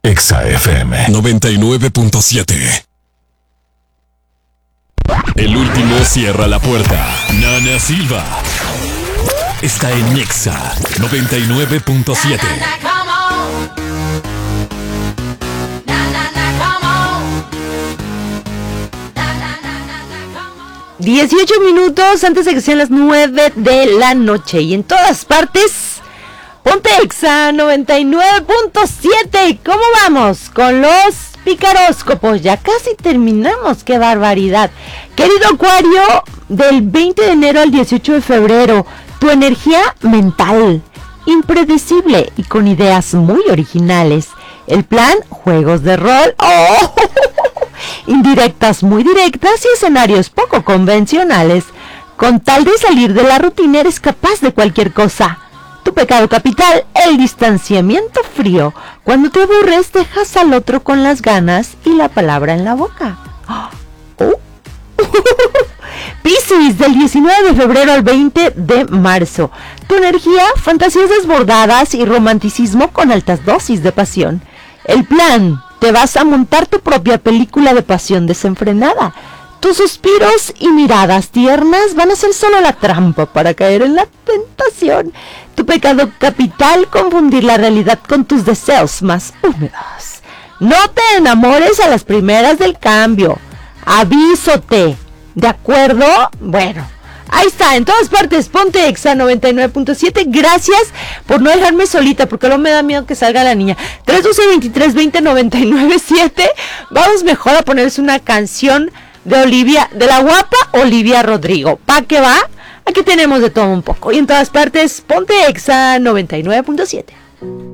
Exa FM 99.7. El último cierra la puerta. Nana Silva está en Exa 99.7. 18 minutos antes de que sean las 9 de la noche. Y en todas partes, ponte Exa 99.7. ¿Cómo vamos con los picaróscopos? Ya casi terminamos, qué barbaridad. Querido Acuario, del 20 de enero al 18 de febrero, tu energía mental, impredecible y con ideas muy originales. El plan, juegos de rol, indirectas muy directas y escenarios poco convencionales. Con tal de salir de la rutina eres capaz de cualquier cosa. Tu pecado capital, el distanciamiento frío. Cuando te aburres dejas al otro con las ganas y la palabra en la boca. Piscis, del 19 de febrero al 20 de marzo. Tu energía, fantasías desbordadas y romanticismo con altas dosis de pasión. El plan, te vas a montar tu propia película de pasión desenfrenada. Tus suspiros y miradas tiernas van a ser solo la trampa para caer en la tentación. Tu pecado capital, confundir la realidad con tus deseos más húmedos. No te enamores a las primeras del cambio. Avísote. ¿De acuerdo? Bueno, ahí está, en todas partes, ponte Exa 99.7. Gracias por no dejarme solita, porque luego me da miedo que salga la niña. 312-23-20-997. Vamos mejor a ponerles una canción de Olivia, de la guapa Olivia Rodrigo. ¿Pa' qué va? Aquí tenemos de todo un poco. Y en todas partes, ponte Exa 99.7.